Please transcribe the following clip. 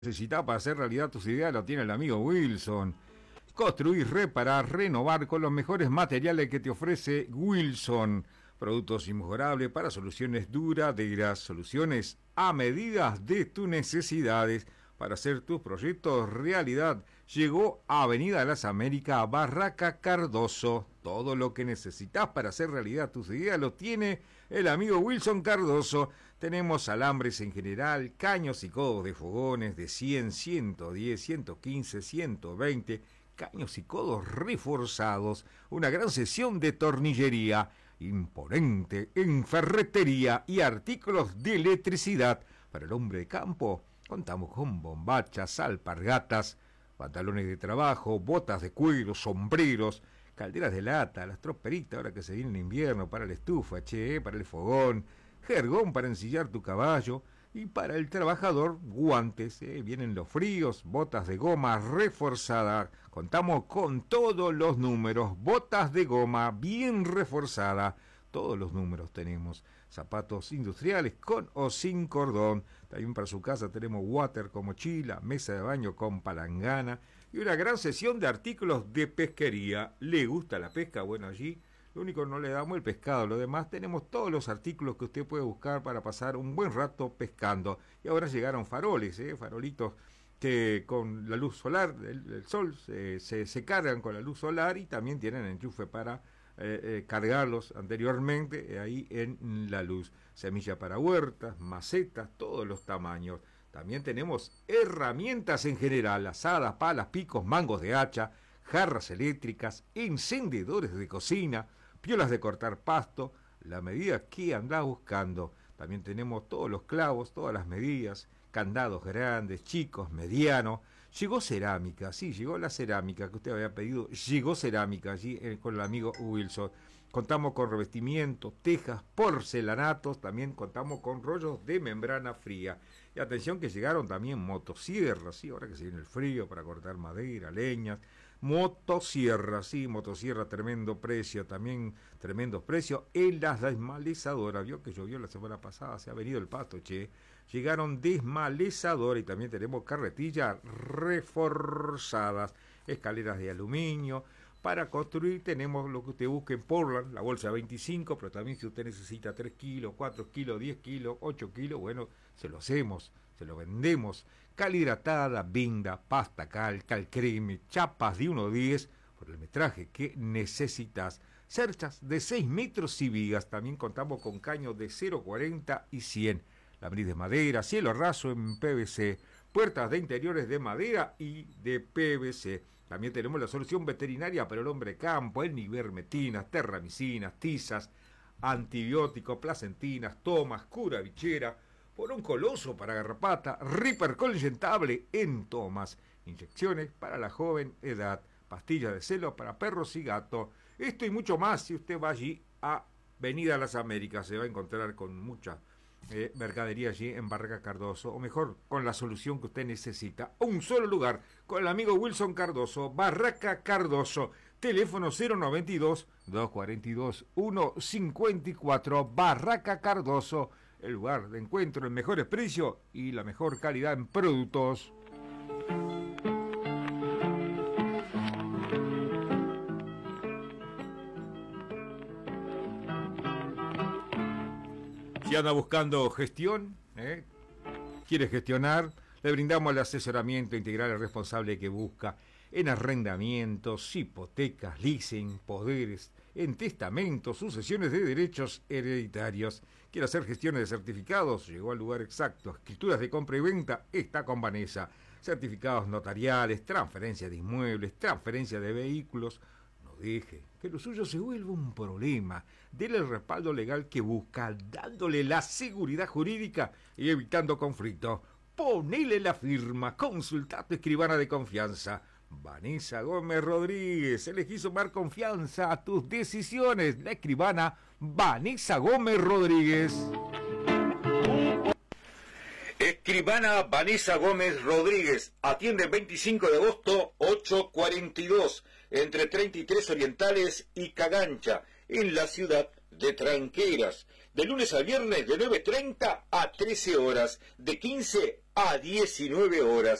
Necesitas para hacer realidad tus ideas lo tiene el amigo Wilson. Construir, reparar, renovar con los mejores materiales que te ofrece Wilson. Productos inmejorables para soluciones duraderas, soluciones a medidas de tus necesidades para hacer tus proyectos realidad. Llegó a Avenida Las Américas, Barraca Cardoso. Todo lo que necesitas para hacer realidad tus ideas lo tiene el amigo Wilson Cardoso. Tenemos alambres en general, caños y codos de fogones de 100, 110, 115, 120, caños y codos reforzados, una gran sesión de tornillería, imponente en ferretería y artículos de electricidad. Para el hombre de campo, contamos con bombachas, alpargatas, pantalones de trabajo, botas de cuero, sombreros, calderas de lata, las troperitas ahora que se viene el invierno, para la estufa, para el fogón, jergón para ensillar tu caballo, y para el trabajador, guantes, vienen los fríos, botas de goma reforzada. Contamos con todos los números, botas de goma bien reforzada, todos los números tenemos. Zapatos industriales con o sin cordón. También para su casa tenemos water con mochila, mesa de baño con palangana y una gran sesión de artículos de pesquería. ¿Le gusta la pesca? Bueno, allí lo único no le damos el pescado, lo demás tenemos todos los artículos que usted puede buscar para pasar un buen rato pescando. Y ahora llegaron faroles, farolitos que con la luz solar, el sol, se cargan con la luz solar y también tienen enchufe para cargarlos anteriormente ahí en la luz. Semilla para huertas, macetas, todos los tamaños. También tenemos herramientas en general, azadas, palas, picos, mangos de hacha, jarras eléctricas, encendedores de cocina, piolas de cortar pasto, la medida que andás buscando. También tenemos todos los clavos, todas las medidas, candados grandes, chicos, medianos. Llegó cerámica, sí, llegó la cerámica que usted había pedido, llegó cerámica allí con el amigo Wilson. Contamos con revestimientos, tejas, porcelanatos, también contamos con rollos de membrana fría. Y atención que llegaron también motosierras, sí, ahora que se viene el frío para cortar madera, leñas. Motosierra, sí, motosierra, tremendo precio, también tremendos precios en las desmalezadoras. Vio que llovió la semana pasada, se ha venido el pasto, Llegaron desmalezadoras y también tenemos carretillas reforzadas, escaleras de aluminio. Para construir tenemos lo que usted busque en Portland, la bolsa 25, pero también si usted necesita 3 kilos, 4 kilos, 10 kilos, 8 kilos, bueno, se lo hacemos, se lo vendemos. Cal hidratada, binda, pasta cal, cal creme, chapas de 1,10 por el metraje que necesitas. Cerchas de 6 metros y vigas, también contamos con caños de 0,40 y 100. Lambris de madera, cielo raso en PVC, puertas de interiores de madera y de PVC. También tenemos la solución veterinaria para el hombre campo, el ivermectinas, terramicinas, tizas, antibióticos, placentinas, tomas, cura bichera, porón coloso para garrapata, Ripper inyectable en tomas, inyecciones para la joven edad, pastillas de celo para perros y gatos. Esto y mucho más si usted va allí a Avenida Las Américas, se va a encontrar con mucha mercadería allí en Barraca Cardoso, o mejor, con la solución que usted necesita. Un solo lugar, con el amigo Wilson Cardoso, Barraca Cardoso, teléfono 092-242-154, Barraca Cardoso, el lugar de encuentro en mejores precios y la mejor calidad en productos. Si anda buscando gestión, quiere gestionar, le brindamos el asesoramiento integral al responsable que busca en arrendamientos, hipotecas, leasing, poderes, en testamentos, sucesiones de derechos hereditarios. Quiere hacer gestiones de certificados, llegó al lugar exacto. Escrituras de compra y venta, está con Vanessa. Certificados notariales, transferencia de inmuebles, transferencia de vehículos. No deje que lo suyo se vuelva un problema. Dele el respaldo legal que busca, dándole la seguridad jurídica y evitando conflictos. Ponele la firma, consulta a tu escribana de confianza. Vanessa Gómez Rodríguez, elegí sumar confianza a tus decisiones. La escribana Vanessa Gómez Rodríguez. Escribana Vanessa Gómez Rodríguez, atiende el 25 de agosto, 8:42, entre 33 Orientales y Cagancha, en la ciudad de Tranqueras. de lunes a viernes de 9:30 a 13 horas, de 15 a 19 horas.